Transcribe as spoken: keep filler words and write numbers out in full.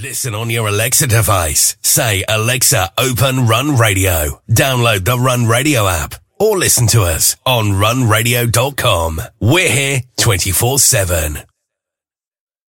Listen on your Alexa device. Say, Alexa, open Run Radio. Download the Run Radio app or listen to us on run radio dot com. We're here twenty-four seven.